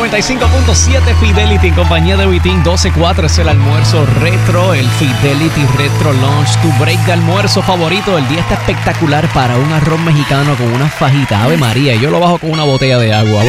95.7 Fidelity en compañía de Vitín. 12:04 es el almuerzo retro, el Fidelity Retro Lunch, tu break de almuerzo favorito. El día está espectacular para un arroz mexicano con una fajita. Ave María, yo lo bajo con una botella de agua.